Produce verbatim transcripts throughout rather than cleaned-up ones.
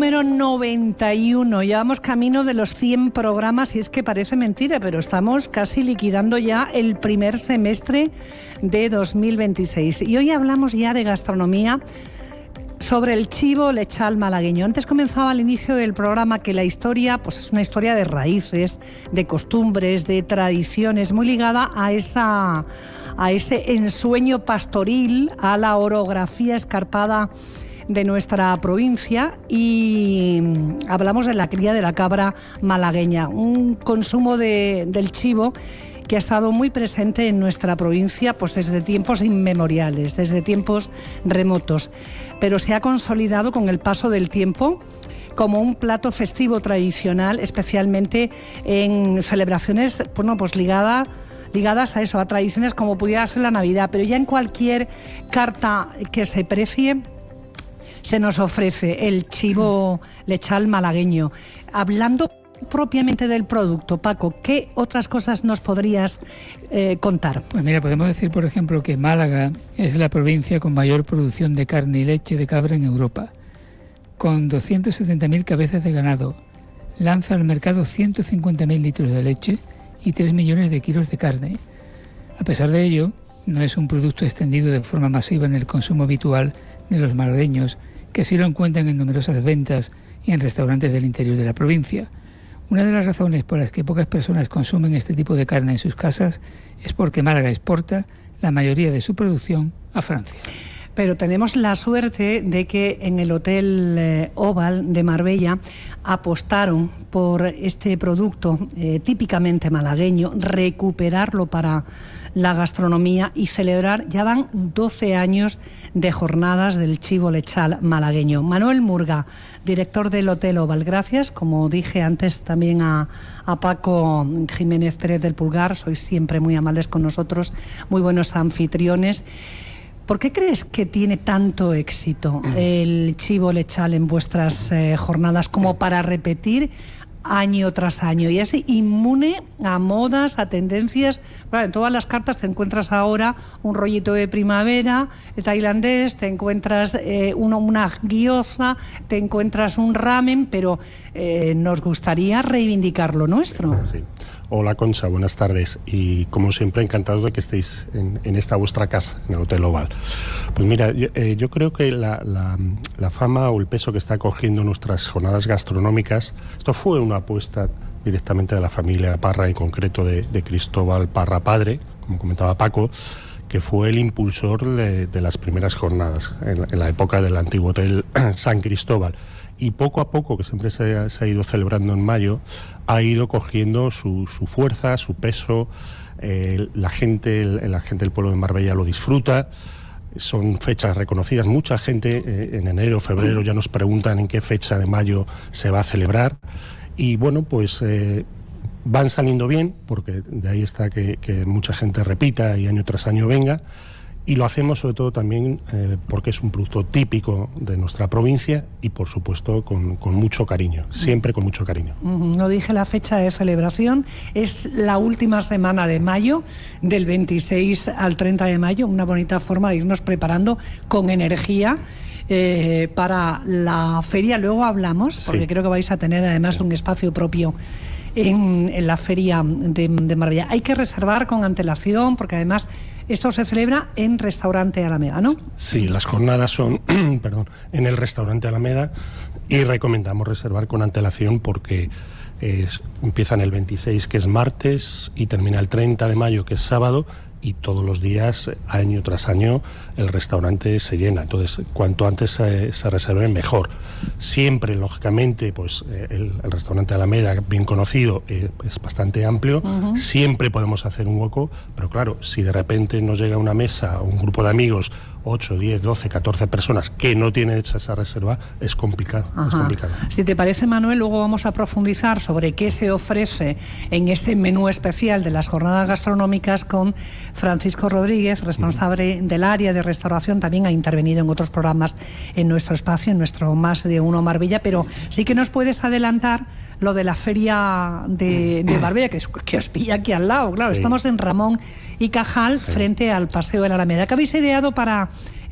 número noventa y uno. Llevamos camino de los cien programas y es que parece mentira, pero estamos casi liquidando ya el primer semestre de dos mil veintiséis. Y hoy hablamos ya de gastronomía sobre el chivo lechal malagueño. Antes comenzaba al inicio del programa que la historia pues es una historia de raíces, de costumbres, de tradiciones, muy ligada a esa a ese ensueño pastoril, a la orografía escarpada de nuestra provincia, y hablamos de la cría de la cabra malagueña, un consumo de, del chivo que ha estado muy presente en nuestra provincia pues desde tiempos inmemoriales, desde tiempos remotos, pero se ha consolidado con el paso del tiempo como un plato festivo tradicional, especialmente en celebraciones bueno, pues ligada, ligadas a eso, a tradiciones como pudiera ser la Navidad, pero ya en cualquier carta que se precie se nos ofrece el chivo lechal malagueño. Hablando propiamente del producto, Paco, ¿qué otras cosas nos podrías eh, contar? Pues mira, podemos decir, por ejemplo, que Málaga es la provincia con mayor producción de carne y leche de cabra en Europa, con doscientas setenta mil cabezas de ganado. Lanza al mercado ciento cincuenta mil litros de leche y tres millones de kilos de carne. A pesar de ello, no es un producto extendido de forma masiva en el consumo habitual de los malagueños, que sí lo encuentran en numerosas ventas y en restaurantes del interior de la provincia. Una de las razones por las que pocas personas consumen este tipo de carne en sus casas es porque Málaga exporta la mayoría de su producción a Francia. Pero tenemos la suerte de que en el Hotel eh, Oval de Marbella apostaron por este producto eh, típicamente malagueño, recuperarlo para la gastronomía y celebrar, ya van doce años de jornadas del chivo lechal malagueño. Manuel Murga, director del Hotel Oval, gracias, como dije antes también a, a Paco Jiménez Pérez del Pulgar, sois siempre muy amables con nosotros, muy buenos anfitriones. ¿Por qué crees que tiene tanto éxito el chivo lechal en vuestras eh, jornadas como para repetir año tras año y es inmune a modas, a tendencias? Bueno, en todas las cartas te encuentras ahora un rollito de primavera tailandés, te encuentras eh, uno, una gyoza, te encuentras un ramen, pero eh, nos gustaría reivindicar lo nuestro. Sí. Hola Concha, buenas tardes, y como siempre encantado de que estéis en, en esta vuestra casa, en el Hotel Oval. Pues mira, yo, eh, yo creo que la, la, la fama o el peso que está cogiendo nuestras jornadas gastronómicas, esto fue una apuesta directamente de la familia Parra, en concreto de, de Cristóbal Parra padre, como comentaba Paco, que fue el impulsor de, de las primeras jornadas en, en la época del antiguo Hotel San Cristóbal. Y poco a poco, que siempre se ha, se ha ido celebrando en mayo, ha ido cogiendo su, su fuerza, su peso. Eh, la gente, el, la gente del pueblo de Marbella lo disfruta. Son fechas reconocidas. Mucha gente eh, en enero, febrero ya nos preguntan en qué fecha de mayo se va a celebrar. Y bueno, pues eh, van saliendo bien, porque de ahí está que, que mucha gente repita y año tras año venga. Y lo hacemos sobre todo también eh, porque es un producto típico de nuestra provincia y por supuesto con, con mucho cariño, siempre con mucho cariño. No dije la fecha de celebración, es la última semana de mayo, del veintiséis al treinta de mayo, una bonita forma de irnos preparando con energía eh, para la feria. Luego hablamos, porque sí, creo que vais a tener además sí. un espacio propio En, en la feria de, de Marbella. Hay que reservar con antelación porque además esto se celebra en Restaurante Alameda, ¿no? Sí, las jornadas son perdón, en el Restaurante Alameda y recomendamos reservar con antelación porque es, empiezan el veintiséis, que es martes, y termina el treinta de mayo, que es sábado, y todos los días, año tras año, el restaurante se llena. Entonces, cuanto antes se, se reserven, mejor. Siempre, lógicamente, pues el, el restaurante Alameda, bien conocido, eh, es bastante amplio. Uh-huh. Siempre podemos hacer un hueco, pero claro, si de repente nos llega una mesa o un grupo de amigos, ocho, diez, doce, catorce personas que no tienen hecha esa reserva, es complicado, es complicado. Si te parece, Manuel, luego vamos a profundizar sobre qué se ofrece en ese menú especial de las jornadas gastronómicas con Francisco Rodríguez, responsable uh-huh. del área de restauración. También ha intervenido en otros programas en nuestro espacio, en nuestro Más de Uno Marbella, pero sí que nos puedes adelantar lo de la feria de, de Marbella, que, es, que os pilla aquí al lado, claro, sí. Estamos en Ramón y Cajal, sí. frente al Paseo de la Alameda. ¿Qué habéis ideado para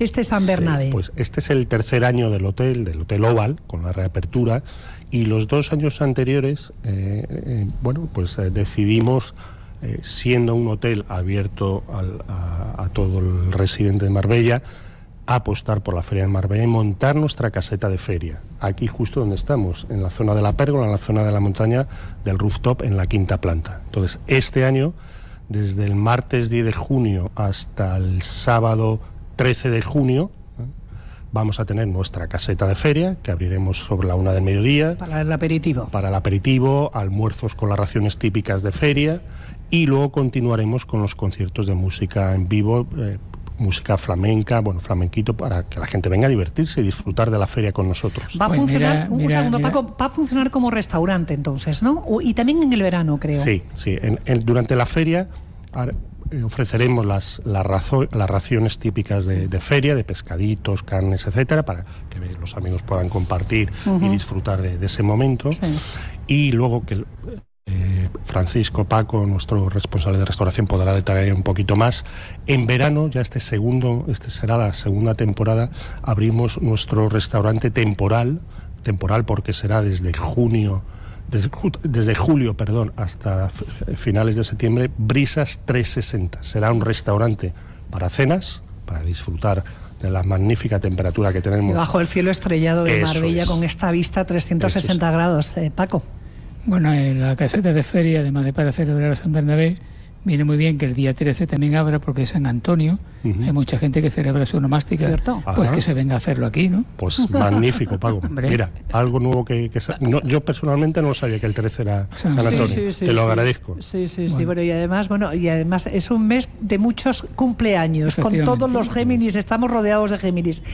este San Bernabé? Sí, pues este es el tercer año del hotel, del Hotel Oval, con la reapertura, y los dos años anteriores, eh, eh, bueno, pues eh, decidimos, eh, siendo un hotel abierto al, a, a todo el residente de Marbella, apostar por la Feria de Marbella y montar nuestra caseta de feria, aquí justo donde estamos, en la zona de la pérgola, en la zona de la montaña del rooftop, en la quinta planta. Entonces, este año, desde el martes diez de junio hasta el sábado trece de junio, ¿eh? vamos a tener nuestra caseta de feria, que abriremos sobre la una del mediodía. Para el aperitivo. Para el aperitivo, almuerzos con las raciones típicas de feria, y luego continuaremos con los conciertos de música en vivo, eh, música flamenca, bueno, flamenquito, para que la gente venga a divertirse y disfrutar de la feria con nosotros. Va a Pues funcionar, mira, un mira, segundo, mira. Paco, va a funcionar como restaurante entonces, ¿no? O- y también en el verano, creo. Sí, sí. En, en- durante la feria ar- eh, ofreceremos las, las, razo- las raciones típicas de, de feria, de pescaditos, carnes, etcétera, para que los amigos puedan compartir Ujú. y disfrutar de, de ese momento. Sí. Y luego que eh, Francisco Paco, nuestro responsable de restauración, podrá detallar un poquito más. En verano, ya este segundo, este será la segunda temporada, abrimos nuestro restaurante temporal, temporal porque será desde junio, desde, ju- desde julio, perdón, hasta f- finales de septiembre, Brisas trescientos sesenta. Será un restaurante para cenas, para disfrutar de la magnífica temperatura que tenemos. Bajo el cielo estrellado de Eso Marbella, es. con esta vista trescientos sesenta grados, eh, Paco. Bueno, en la caseta de feria, además de para celebrar a San Bernabé, viene muy bien que el día trece también abra, porque es San Antonio. Ujú. Hay mucha gente que celebra su onomástica. Cierto. Pues Ajá. que se venga a hacerlo aquí, ¿no? Pues magnífico, Paco. Hombre. Mira, algo nuevo que... que sa- no, yo personalmente no sabía que el trece era San San Antonio. Antonio. Te lo agradezco. Sí, sí, sí. Bueno. Bueno, y además, bueno, y además es un mes de muchos cumpleaños, con Efectivamente. todos los Géminis, estamos rodeados de Géminis.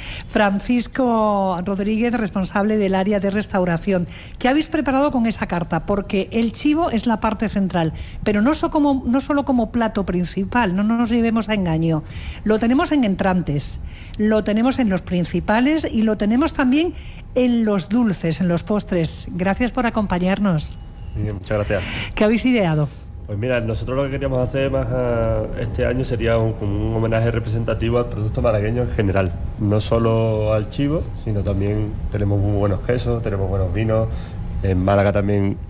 Francisco Rodríguez, responsable del área de restauración. ¿Qué habéis preparado con esa carta? Porque el chivo es la parte central, pero no, so como, no solo como plato principal, no nos llevemos a engaño. Lo tenemos en entrantes, lo tenemos en los principales y lo tenemos también en los dulces, en los postres. Gracias por acompañarnos. Bien, muchas gracias. ¿Qué habéis ideado? Pues mira, nosotros lo que queríamos hacer más ah, este año sería un, como un homenaje representativo al producto malagueño en general, no solo al chivo, sino también tenemos muy buenos quesos, tenemos buenos vinos. En Málaga también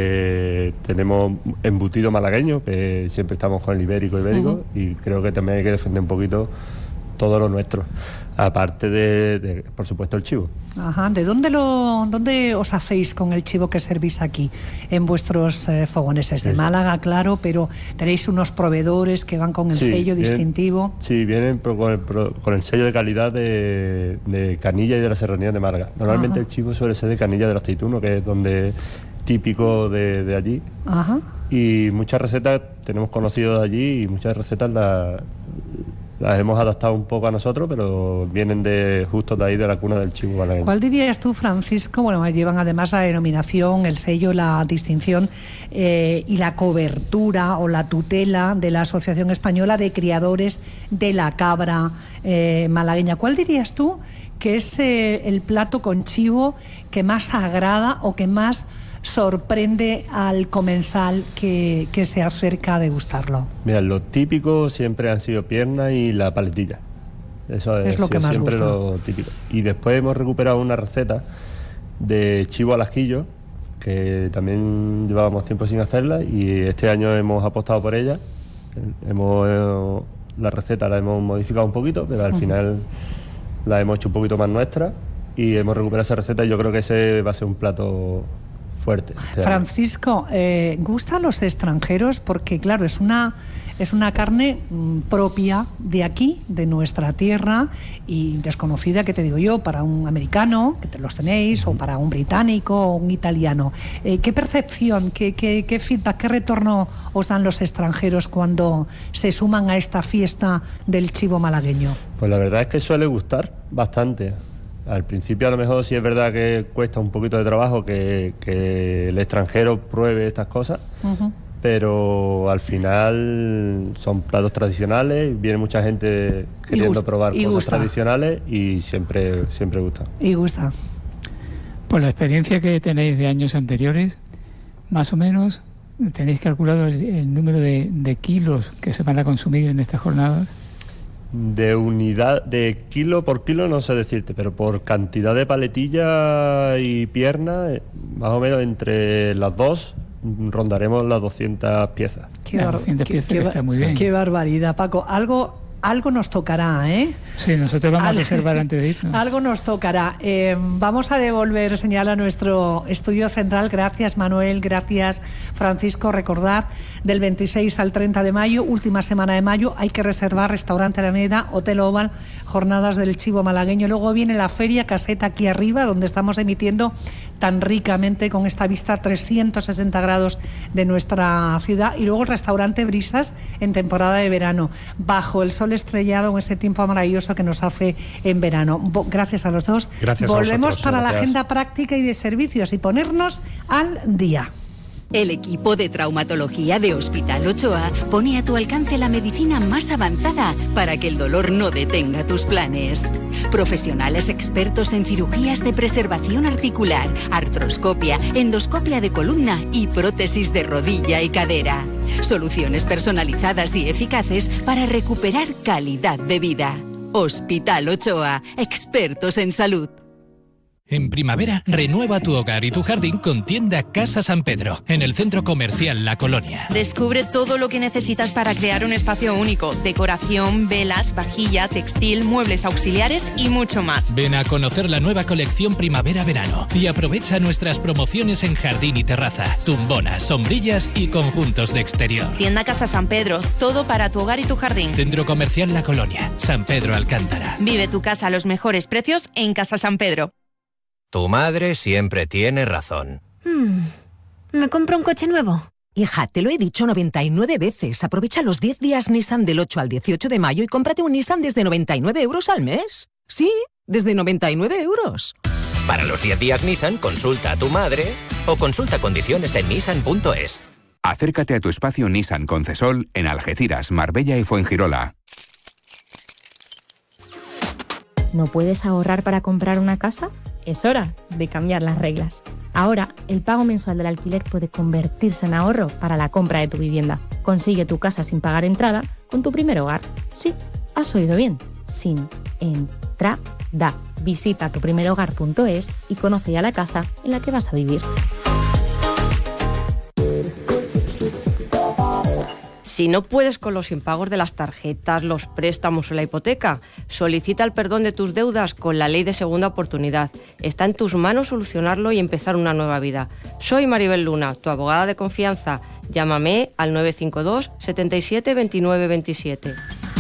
eh, tenemos embutido malagueño, que siempre estamos con el ibérico ibérico, Ujú. y creo que también hay que defender un poquito todo lo nuestro, aparte de, de, por supuesto, el chivo. Ajá. ¿De dónde lo, dónde os hacéis con el chivo que servís aquí en vuestros eh, fogones? Es de Es- Málaga, claro, pero tenéis unos proveedores que van con el Sí, sello vienen- distintivo. Sí, vienen pro- con el, pro- con el sello de calidad de, de Canilla y de la Serranía de Málaga. Normalmente Ajá. el chivo suele ser de Canilla del Aceituno, que es donde típico de, de allí. Ajá. Y muchas recetas tenemos conocidos de allí y muchas recetas las, las hemos adaptado un poco a nosotros, pero vienen de justo de ahí, de la cuna del chivo malagueño. ¿Cuál dirías tú, Francisco? Bueno, llevan además la denominación, el sello, la distinción eh, y la cobertura o la tutela de la Asociación Española de Criadores de la Cabra eh, Malagueña. ¿Cuál dirías tú que es eh, el plato con chivo que más agrada o que más sorprende al comensal que, que se acerca a degustarlo? Mira, lo típico siempre han sido pierna y la paletilla. Eso Es lo que más siempre gusta. lo típico. Y después hemos recuperado una receta de chivo al ajillo, que también llevábamos tiempo sin hacerla, y este año hemos apostado por ella. Hemos eh, la receta la hemos modificado un poquito, pero al final la hemos hecho un poquito más nuestra y hemos recuperado esa receta, y yo creo que ese va a ser un plato fuerte. este año. Francisco, eh, ¿gusta a los extranjeros? Porque claro, es una, es una carne mm, propia de aquí, de nuestra tierra, y desconocida, que te digo yo, para un americano, que te los tenéis, o para un británico o un italiano. Eh, ¿Qué percepción, qué, qué, qué feedback, qué retorno os dan los extranjeros cuando se suman a esta fiesta del chivo malagueño? Pues la verdad es que suele gustar bastante. Al principio a lo mejor sí es verdad que cuesta un poquito de trabajo que, que el extranjero pruebe estas cosas, Uh-huh. pero al final son platos tradicionales, viene mucha gente queriendo gust- probar y cosas gusta. tradicionales y siempre, siempre gusta. Y gusta. Por la experiencia que tenéis de años anteriores, más o menos, ¿tenéis calculado el, el número de, de kilos que se van a consumir en estas jornadas? De unidad, de kilo por kilo no sé decirte, pero por cantidad de paletilla y pierna, eh, más o menos entre las dos rondaremos las doscientas piezas. Qué, Las bar- doscientas qué- piezas qué que ba- está muy bien. Qué barbaridad, Paco. Algo, algo nos tocará, ¿eh? Sí, nosotros vamos Al- a reservar antes de irnos. Algo nos tocará. Eh, vamos a devolver señal a nuestro estudio central. Gracias, Manuel. Gracias, Francisco. Recordar, del veintiséis al treinta de mayo, última semana de mayo, hay que reservar Restaurante Alameda, Hotel Oval, Jornadas del Chivo Malagueño. Luego viene la Feria Caseta aquí arriba, donde estamos emitiendo tan ricamente con esta vista trescientos sesenta grados de nuestra ciudad. Y luego el Restaurante Brisas en temporada de verano, bajo el sol estrellado en ese tiempo maravilloso que nos hace en verano. Bo- Gracias a los dos. Gracias a Volvemos vosotros, para la gracias. agenda práctica y de servicios y ponernos al día. El equipo de traumatología de Hospital Ochoa pone a tu alcance la medicina más avanzada para que el dolor no detenga tus planes. Profesionales expertos en cirugías de preservación articular, artroscopia, endoscopia de columna y prótesis de rodilla y cadera. Soluciones personalizadas y eficaces para recuperar calidad de vida. Hospital Ochoa, expertos en salud. En primavera, renueva tu hogar y tu jardín con tienda Casa San Pedro, en el centro comercial La Colonia. Descubre todo lo que necesitas para crear un espacio único. Decoración, velas, vajilla, textil, muebles auxiliares y mucho más. Ven a conocer la nueva colección primavera-verano y aprovecha nuestras promociones en jardín y terraza, tumbonas, sombrillas y conjuntos de exterior. Tienda Casa San Pedro, todo para tu hogar y tu jardín. Centro comercial La Colonia, San Pedro Alcántara. Vive tu casa a los mejores precios en Casa San Pedro. Tu madre siempre tiene razón. Hmm. ¿Me compro un coche nuevo? Hija, te lo he dicho noventa y nueve veces. Aprovecha los diez días Nissan del ocho al dieciocho de mayo y cómprate un Nissan desde noventa y nueve euros al mes. Sí, desde noventa y nueve euros. Para los diez días Nissan, consulta a tu madre o consulta condiciones en nissan punto es. Acércate a tu espacio Nissan Concesol en Algeciras, Marbella y Fuengirola. ¿No puedes ahorrar para comprar una casa? Es hora de cambiar las reglas. Ahora, el pago mensual del alquiler puede convertirse en ahorro para la compra de tu vivienda. Consigue tu casa sin pagar entrada con tu primer hogar. Sí, has oído bien, sin entrada. Visita tu primer hogar punto es y conoce ya la casa en la que vas a vivir. Si no puedes con los impagos de las tarjetas, los préstamos o la hipoteca, solicita el perdón de tus deudas con la ley de segunda oportunidad. Está en tus manos solucionarlo y empezar una nueva vida. Soy Maribel Luna, tu abogada de confianza. Llámame al nueve cinco dos, setenta y siete, veintinueve veintisiete.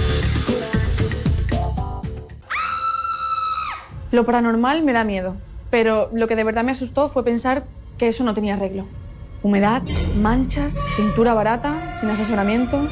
Lo paranormal me da miedo, pero lo que de verdad me asustó fue pensar que eso no tenía arreglo. Humedad, manchas, pintura barata, sin asesoramiento.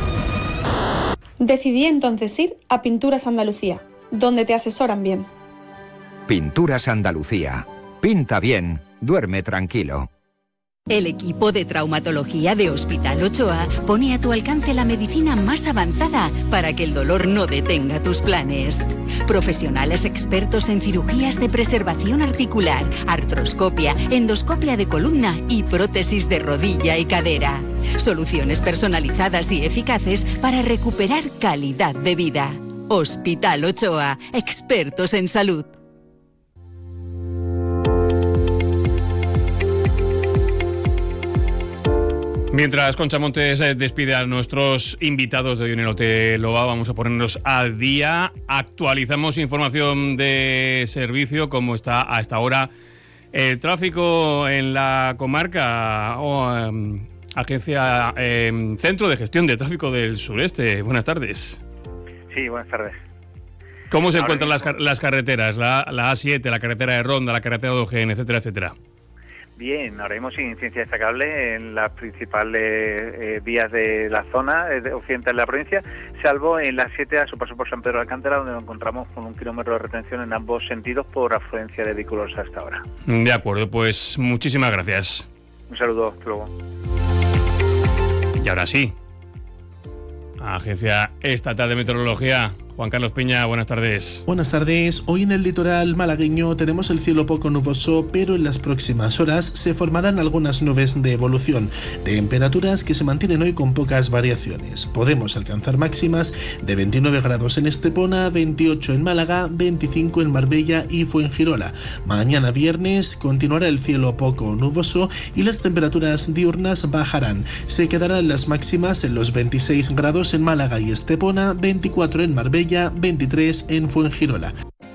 Decidí entonces ir a Pinturas Andalucía, donde te asesoran bien. Pinturas Andalucía. Pinta bien, duerme tranquilo. El equipo de traumatología de Hospital Ochoa pone a tu alcance la medicina más avanzada para que el dolor no detenga tus planes. Profesionales expertos en cirugías de preservación articular, artroscopia, endoscopia de columna y prótesis de rodilla y cadera. Soluciones personalizadas y eficaces para recuperar calidad de vida. Hospital Ochoa, expertos en salud. Mientras Concha Montes despide a nuestros invitados de hoy en el Hotel Oval, vamos a ponernos al día. Actualizamos información de servicio, cómo está a esta hora el tráfico en la comarca o um, agencia eh, Centro de Gestión de Tráfico del Sureste. Buenas tardes. Sí, buenas tardes. ¿Cómo se Ahora encuentran las, las carreteras? La, la A siete, la carretera de Ronda, la carretera de Ojén, etcétera, etcétera. Bien, ahora mismo sin incidencia destacable en las principales eh, vías de la zona eh, occidental de la provincia, salvo en la siete a su paso por San Pedro de Alcántara, donde nos encontramos con un kilómetro de retención en ambos sentidos por afluencia de vehículos hasta ahora. De acuerdo, pues muchísimas gracias. Un saludo, hasta luego. Y ahora sí, Agencia Estatal de Meteorología. Juan Carlos Piña, buenas tardes. Buenas tardes. Hoy en el litoral malagueño tenemos el cielo poco nuboso, pero en las próximas horas se formarán algunas nubes de evolución. Temperaturas que se mantienen hoy con pocas variaciones. Podemos alcanzar máximas de veintinueve grados en Estepona, veintiocho en Málaga, veinticinco en Marbella y Fuengirola. Mañana viernes continuará el cielo poco nuboso y las temperaturas diurnas bajarán. Se quedarán las máximas en los veintiséis grados en Málaga y Estepona, veinticuatro en Marbella, veintitrés en Fuengirola.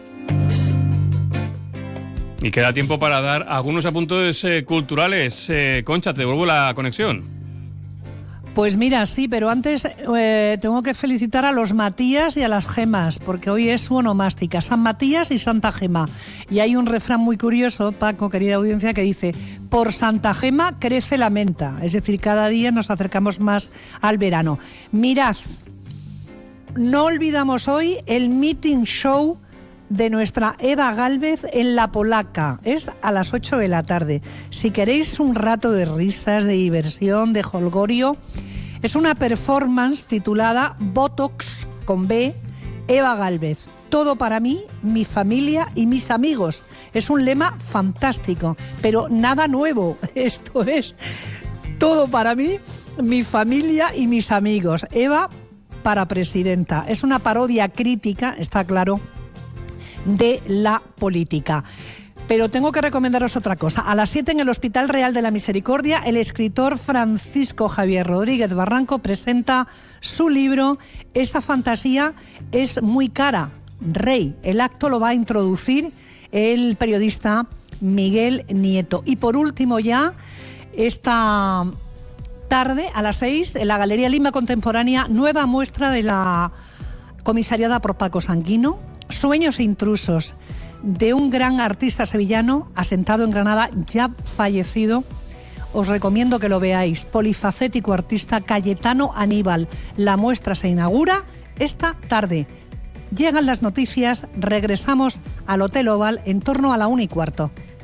Y queda tiempo para dar algunos apuntes eh, culturales. Eh, Concha, te devuelvo la conexión. Pues mira, sí, pero antes eh, tengo que felicitar a los Matías y a las Gemas, porque hoy es su onomástica, San Matías y Santa Gema. Y hay un refrán muy curioso, Paco, querida audiencia, que dice: por Santa Gema crece la menta. Es decir, cada día nos acercamos más al verano. Mirad, no olvidamos hoy el meeting show de nuestra Eva Gálvez en La Polaca. Es a las ocho de la tarde. Si queréis un rato de risas, de diversión, de jolgorio, es una performance titulada Botox con B, Eva Gálvez. Todo para mí, mi familia y mis amigos. Es un lema fantástico, pero nada nuevo. Esto es todo para mí, mi familia y mis amigos. Eva para presidenta. Es una parodia crítica, está claro, de la política. Pero tengo que recomendaros otra cosa. A las siete en el Hospital Real de la Misericordia, el escritor Francisco Javier Rodríguez Barranco presenta su libro Esa fantasía es muy cara, Rey. El acto lo va a introducir el periodista Miguel Nieto. Y por último ya, esta tarde, a las seis, en la Galería Lima Contemporánea, nueva muestra de la comisariada por Paco Sanguino, Sueños intrusos, de un gran artista sevillano asentado en Granada, ya fallecido. Os recomiendo que lo veáis. Polifacético artista Cayetano Aníbal. La muestra se inaugura esta tarde. Llegan las noticias, regresamos al Hotel Oval en torno a la una y cuarto.